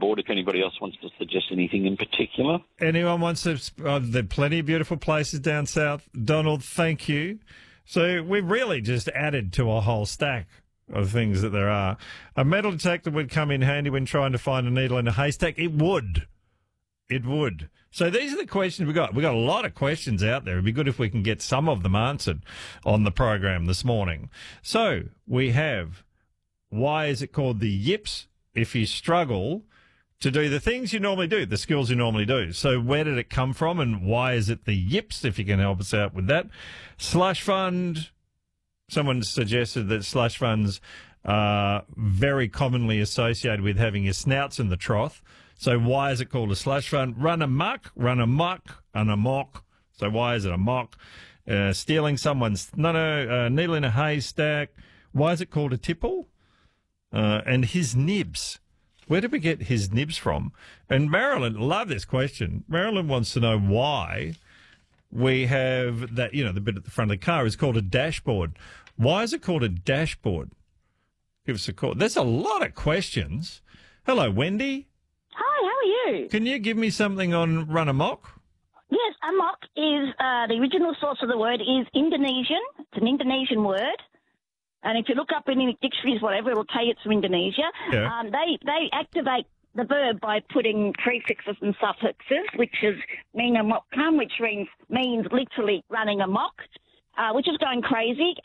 board if anybody else wants to suggest anything in particular. Anyone wants to? There are plenty of beautiful places down south. Donald, thank you. So we've really just added to a whole stack of things that there are. A metal detector would come in handy when trying to find a needle in a haystack. It would. It would. So these are the questions we got. We've got a lot of questions out there. It'd be good if we can get some of them answered on the program this morning. So we have, why is it called the yips if you struggle to do the things you normally do, the skills you normally do? So where did it come from and why is it the yips, if you can help us out with that? Slush fund. Someone suggested that slush funds are very commonly associated with having your snouts in the trough. So why is it called a slush fund? Run amok, an amok. So why is it amok? Stealing someone's needle in a haystack. Why is it called a tipple? And his nibs. Where did we get his nibs from? And Marilyn, love this question. Marilyn wants to know why we have that, the bit at the front of the car is called a dashboard. Why is it called a dashboard? Give us a call. There's a lot of questions. Hello, Wendy. Hi, how are you? Can you give me something on run amok? Yes, amok is, the original source of the word is Indonesian. It's an Indonesian word. And if you look up in any dictionaries, whatever, it'll tell you it's from Indonesia. Yeah. They activate the verb by putting prefixes and suffixes, which is mean amok come, which means literally running amok, which is going crazy.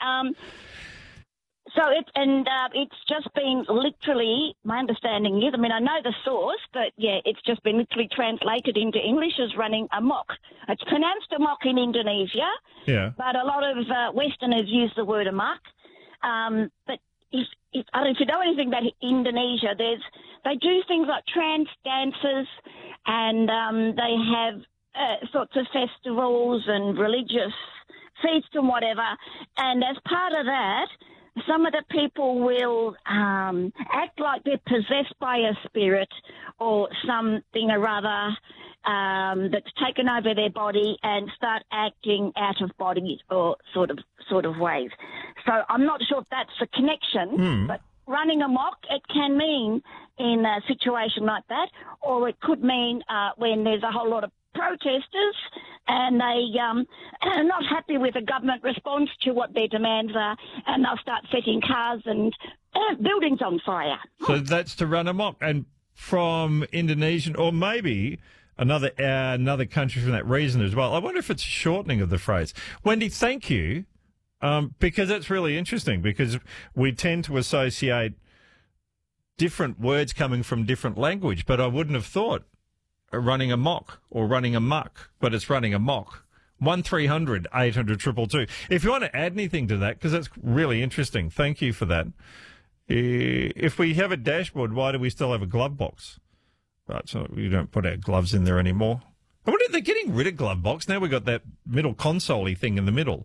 It's just been literally, my understanding is, I know the source, but yeah, it's just been literally translated into English as running amok. It's pronounced amok in Indonesia, yeah, but a lot of Westerners use the word amok. But I don't know if you know anything about Indonesia, they do things like trance dances and they have sorts of festivals and religious feasts and whatever. And as part of that, some of the people will act like they're possessed by a spirit or something or other that's taken over their body and start acting out of body or sort of ways. So I'm not sure if that's the connection, but running amok, it can mean in a situation like that, or it could mean when there's a whole lot of protesters and they are not happy with the government response to what their demands are, and they'll start setting cars and buildings on fire. So that's to run amok. And from Indonesian, or maybe another country from that reason as well. I wonder if it's a shortening of the phrase. Wendy, thank you, because that's really interesting, because we tend to associate different words coming from different language, but I wouldn't have thought running amok or running amok, but it's running amok. 1300 800 222. If you want to add anything to that, because that's really interesting, thank you for that. If we have a dashboard, why do we still have a glove box? Right, so we don't put our gloves in there anymore. I wonder if they're getting rid of glove box. Now we've got that middle console-y thing in the middle.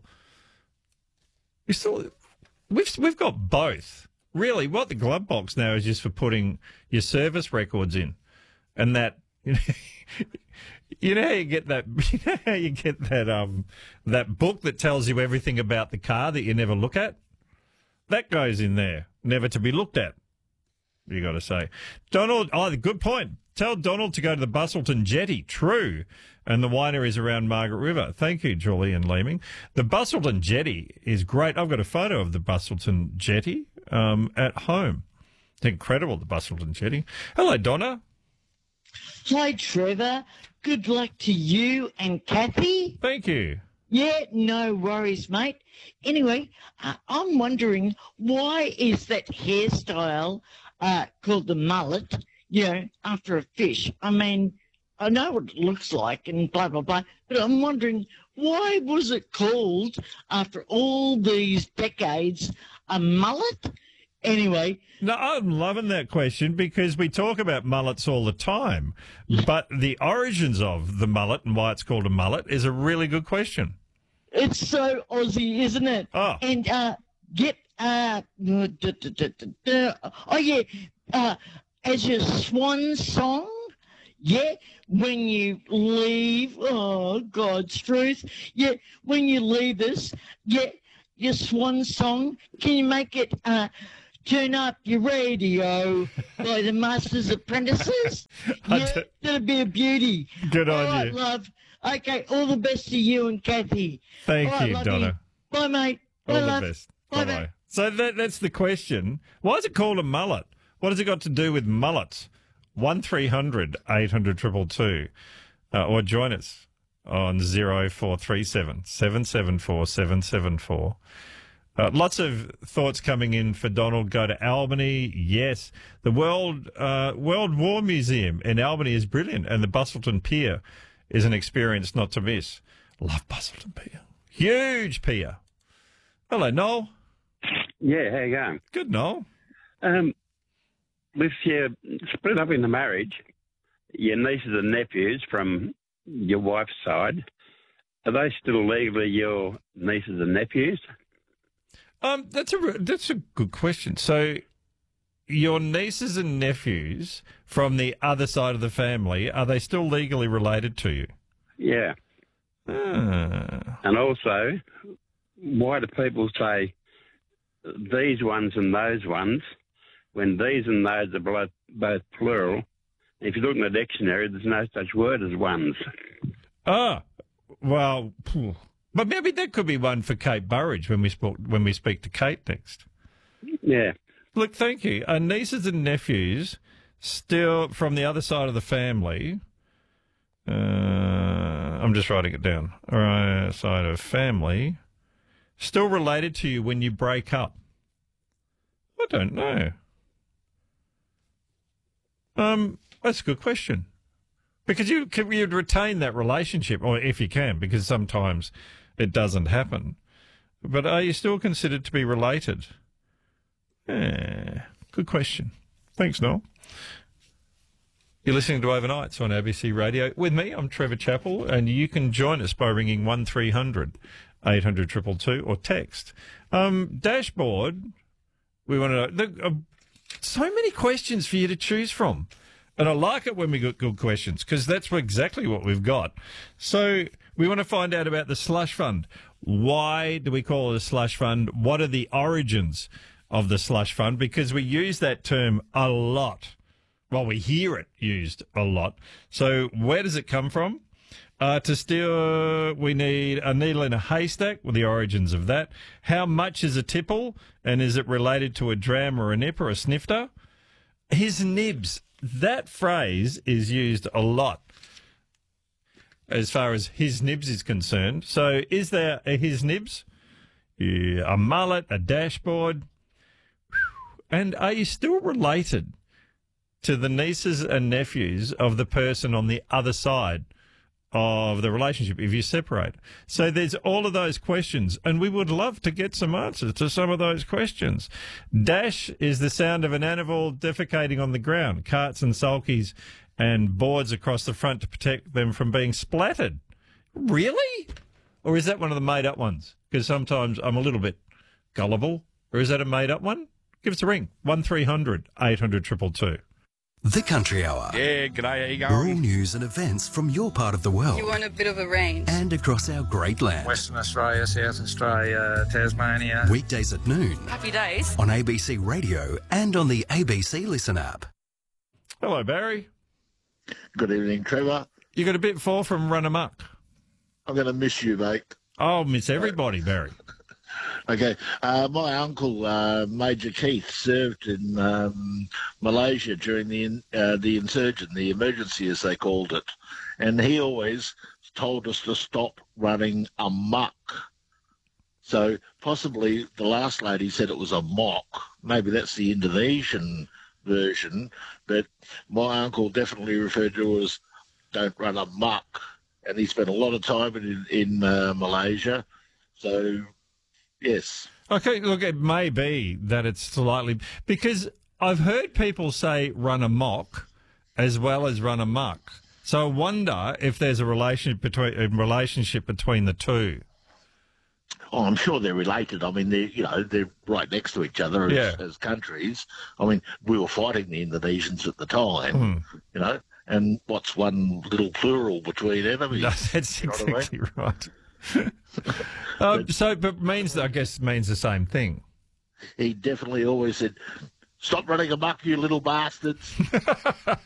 We've got both. Really, what the glove box now is just for putting your service records in. And that, you know how you get that, that book that tells you everything about the car that you never look at? That goes in there, never to be looked at, you got to say. Donald, good point. Tell Donald to go to the Bustleton Jetty. True. And the wineries around Margaret River. Thank you, Julie and Leeming. The Bustleton Jetty is great. I've got a photo of the Bustleton Jetty at home. It's incredible, the Bustleton Jetty. Hello, Donna. Hi, Trevor. Good luck to you and Kathy. Thank you. Yeah, no worries, mate. Anyway, I'm wondering, why is that hairstyle called the mullet, after a fish? I mean, I know what it looks like and blah, blah, blah, but I'm wondering, why was it called, after all these decades, a mullet? Anyway. No, I'm loving that question because we talk about mullets all the time, but the origins of the mullet and why it's called a mullet is a really good question. It's so Aussie, isn't it? Oh. And as your swan song, when you leave, God's truth, when you leave us, your swan song, can you make it Turn Up Your Radio by the Masters Apprentices. Yeah, that'd be a beauty. Good All on right, you. love. Okay, all the best to you and Kathy. Thank All right, you, love Donna. Bye, mate. Bye, All the love. best. Bye, Bye-bye. mate. So that's the question. Why is it called a mullet? What has it got to do with mullets? 1300 800 222. Or join us on 0437 774 774. Lots of thoughts coming in for Donald. Go to Albany. Yes. The World War Museum in Albany is brilliant, and the Bustleton Pier is an experience not to miss. Love Bustleton Pier. Huge pier. Hello, Noel. Yeah, how you going? Good, Noel. If you split up in the marriage, your nieces and nephews from your wife's side, are they still legally your nieces and nephews? That's a good question. So, your nieces and nephews from the other side of the family, are they still legally related to you? Yeah. And also, why do people say these ones and those ones when these and those are both plural? If you look in the dictionary, there's no such word as ones. Well, but maybe that could be one for Kate Burridge when we speak to Kate next. Yeah. Look, thank you. Nieces and nephews still from the other side of the family. I'm just writing it down. Right, side of family. Still related to you when you break up? I don't know. That's a good question. Because you'd retain that relationship, or if you can, because sometimes it doesn't happen. But are you still considered to be related? Good question. Thanks, Noel. You're listening to Overnights on ABC Radio. With me, I'm Trevor Chappell, and you can join us by ringing 1300 800 222 or text. Dashboard, we want to know, so many questions for you to choose from. And I like it when we get good questions, because that's exactly what we've got. So we want to find out about the slush fund. Why do we call it a slush fund? What are the origins of the slush fund? Because we use that term a lot. Well, we hear it used a lot. So where does it come from? To steal, we need a needle in a haystack, with the origins of that. How much is a tipple? And is it related to a dram or a nip or a snifter? His nibs. That phrase is used a lot as far as his nibs is concerned. So is there a his nibs? Yeah, a mullet, a dashboard? And are you still related to the nieces and nephews of the person on the other side of the relationship if you separate? So there's all of those questions, and we would love to get some answers to some of those questions. Dash is the sound of an animal defecating on the ground, carts and sulkies and boards across the front to protect them from being splattered. Really? Or is that one of the made-up ones? Because sometimes I'm a little bit gullible. Or is that a made-up one? Give us a ring, 1300 800 222. The Country Hour. Yeah, g'day, how you All going? news and events from your part of the world. You want a bit of a range. And across our great land. Western Australia, South Australia, Tasmania. Weekdays at noon. Happy days. On ABC Radio and on the ABC Listen app. Hello, Barry. Good evening, Trevor. You got a bit far from Run Amok. I'm going to miss you, mate. I'll miss everybody, Barry. Okay. My uncle, Major Keith, served in Malaysia during the insurgent, the emergency as they called it. And he always told us to stop running amok. So possibly the last lady said it was a mock. Maybe that's the Indonesian version. But my uncle definitely referred to it as don't run amok. And he spent a lot of time in Malaysia. So... yes. Okay, look, it may be that it's slightly... because I've heard people say run amok as well as run amok. So I wonder if there's a relationship between the two. Oh, I'm sure they're related. I mean, they're right next to each other as countries. I mean, we were fighting the Indonesians at the time, and what's one little plural between enemies? No, that's exactly right. But means the same thing. he definitely always said, "Stop running amok, you little bastards."